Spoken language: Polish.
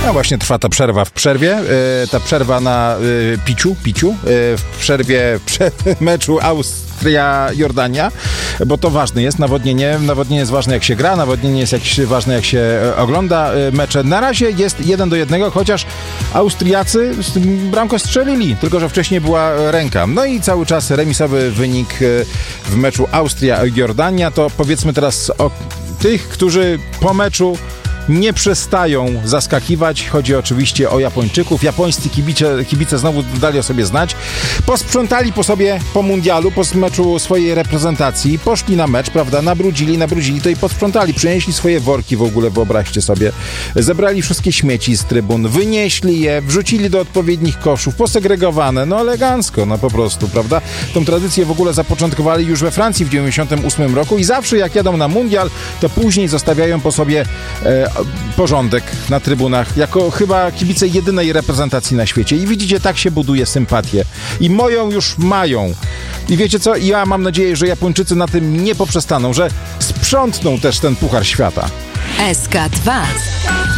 No właśnie trwa ta przerwa w przerwie, ta przerwa na piciu, w przerwie meczu Austria-Jordania, bo to ważne jest, nawodnienie jest ważne jak się gra, nawodnienie jest ważne jak się ogląda mecze. Na razie jest 1-1, chociaż Austriacy bramkę strzelili, tylko że wcześniej była ręka. No i cały czas remisowy wynik w meczu Austria-Jordania. To powiedzmy teraz o tych, którzy po meczu nie przestają zaskakiwać. Chodzi oczywiście o Japończyków. Japońscy kibice znowu dali o sobie znać. Posprzątali po sobie po mundialu, po meczu swojej reprezentacji. Poszli na mecz, prawda? Nabrudzili to i posprzątali. Przynieśli swoje worki w ogóle, wyobraźcie sobie. Zebrali wszystkie śmieci z trybun, wynieśli je, wrzucili do odpowiednich koszów, posegregowane. No elegancko, no po prostu, prawda? Tą tradycję w ogóle zapoczątkowali już we Francji w 98 roku i zawsze jak jadą na mundial, to później zostawiają po sobie porządek na trybunach, jako chyba kibice jedynej reprezentacji na świecie. I widzicie, tak się buduje sympatię. I moją już mają. I wiecie co? Ja mam nadzieję, że Japończycy na tym nie poprzestaną, że sprzątną też ten Puchar Świata. SK2